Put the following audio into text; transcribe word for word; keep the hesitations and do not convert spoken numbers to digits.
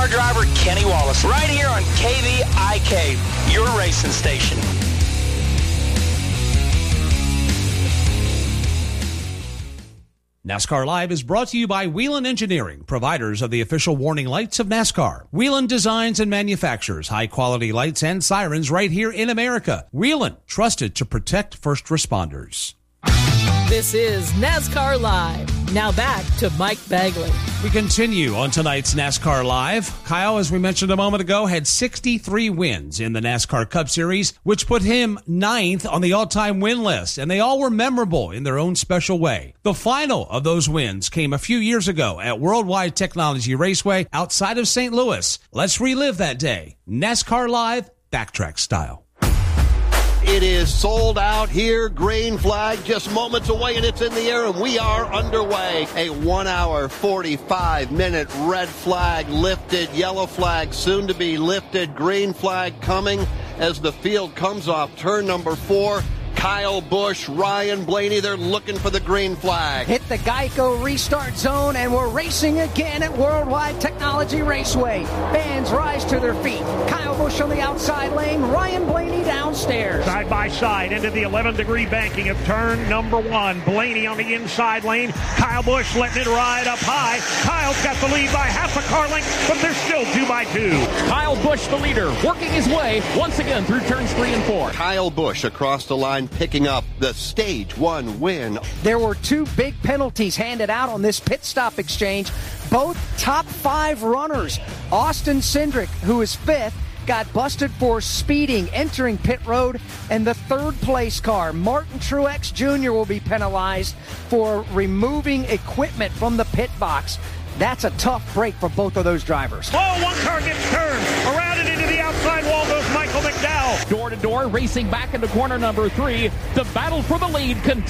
NASCAR driver Kenny Wallace, right here on K V I K, your racing station. NASCAR Live is brought to you by Whelen Engineering, providers of the official warning lights of NASCAR. Whelen designs and manufactures high-quality lights and sirens right here in America. Whelen, trusted to protect first responders. This is NASCAR Live. Now back to Mike Bagley. We continue on tonight's NASCAR Live. Kyle, as we mentioned a moment ago, had sixty-three wins in the NASCAR Cup Series, which put him ninth on the all-time win list, and they all were memorable in their own special way. The final of those wins came a few years ago at Worldwide Technology Raceway outside of Saint Louis. Let's relive that day. NASCAR Live, backtrack style. It is sold out here. Green flag just moments away, and it's in the air, and we are underway. A one hour, forty-five minute red flag lifted, yellow flag soon to be lifted, green flag coming as the field comes off turn number four. Kyle Busch, Ryan Blaney, they're looking for the green flag. Hit the Geico restart zone, and we're racing again at Worldwide Technology Raceway. Fans rise to their feet. Kyle Busch on the outside lane, Ryan Blaney downstairs. Side by side into the eleven degree banking of turn number one. Blaney on the inside lane. Kyle Busch letting it ride up high. Kyle's got the lead by half a car length, but they're still two by two. Kyle Busch, the leader, working his way once again through turns three and four. Kyle Busch across the line, picking up the stage one win. There were two big penalties handed out on this pit stop exchange. Both top five runners. Austin Cindric, who is fifth, got busted for speeding entering pit road, and the third place car, Martin Truex Junior, will be penalized for removing equipment from the pit box. That's a tough break for both of those drivers. Oh, one car gets turned. Around and into the outside wall goes Michael McDowell. Door to door, racing back into corner number three. The battle for the lead continues.